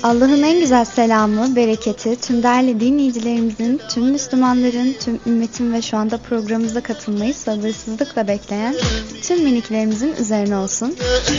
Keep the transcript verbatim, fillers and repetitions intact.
Allah'ın en güzel selamı, bereketi tüm değerli dinleyicilerimizin, tüm Müslümanların, tüm ümmetin ve şu anda programımıza katılmayı sabırsızlıkla bekleyen tüm miniklerimizin üzerine olsun.